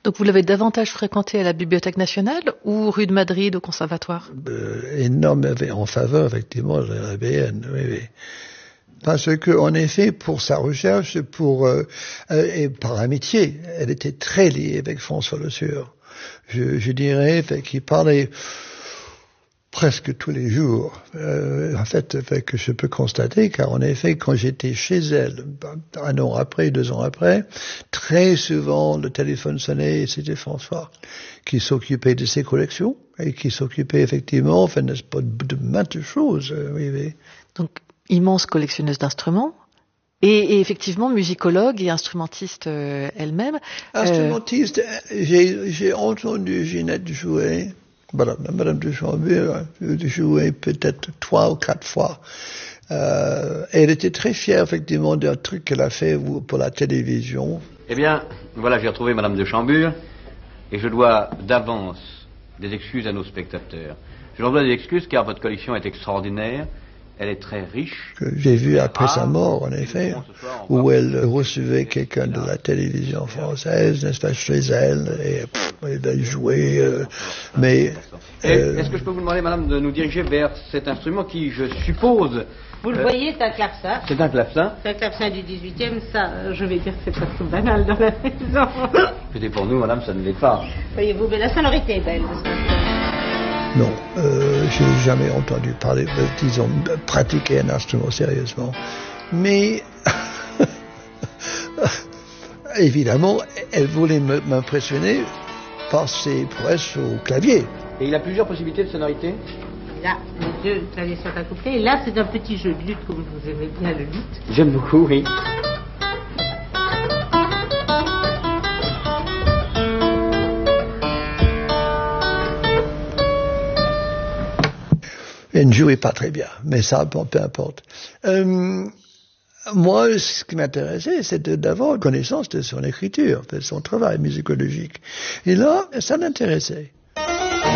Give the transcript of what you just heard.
Donc vous l'avez davantage fréquenté à la Bibliothèque nationale ou rue de Madrid au conservatoire? Énorme en faveur, effectivement, de la BN, oui, oui. Parce que, en effet, pour sa recherche, et par amitié, elle était très liée avec François Lesueur. Je dirais qu'il parlait presque tous les jours. En fait, que je peux constater, car en effet, quand j'étais chez elle, 1 an après, 2 ans après, très souvent le téléphone sonnait et c'était François qui s'occupait de ses collections et qui s'occupait effectivement, enfin, n'est-ce pas, de maintes choses. Oui, oui. Donc, immense collectionneuse d'instruments. Et effectivement, musicologue et instrumentiste elle-même. Instrumentiste, j'ai entendu Ginette jouer, Madame de Chambure jouer peut-être 3 ou 4 fois. Elle était très fière, effectivement, d'un truc qu'elle a fait pour la télévision. Eh bien, voilà, j'ai retrouvé Madame de Chambure, et je dois d'avance des excuses à nos spectateurs. Je leur dois des excuses car votre collection est extraordinaire. Elle est très riche. Que j'ai vu après sa mort, en effet, où elle recevait quelqu'un de la télévision française, n'est-ce pas, chez elle, et elle a joué, mais... Est-ce que je peux vous demander, madame, de nous diriger vers cet instrument qui, je suppose... Vous le voyez, c'est un clavecin. C'est un clavecin. C'est un clavecin du 18e, ça, je vais dire que c'est pas trop banal dans la maison. Écoutez, pour nous, madame, ça ne l'est pas. Voyez-vous, mais la sonorité est belle. Non, j'ai jamais entendu parler, disons, pratiquer un instrument sérieusement. Mais, évidemment, elle voulait m'impressionner par ses prouesses au clavier. Et il a plusieurs possibilités de sonorité? Là, les 2 claviers sont accouplés. Et là, c'est un petit jeu de lutte, comme vous aimez bien le luth. J'aime beaucoup, oui. Elle ne jouait pas très bien, mais ça, peu importe. Moi, ce qui m'intéressait, c'était d'avoir connaissance de son écriture, de son travail musicologique. Et là, ça m'intéressait.